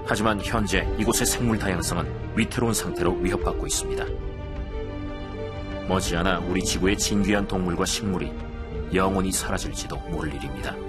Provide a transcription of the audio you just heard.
하지만 현재 이곳의 생물 다양성은 위태로운 상태로 위협받고 있습니다. 머지않아 우리 지구의 진귀한 동물과 식물이 영원히 사라질지도 모를 일입니다.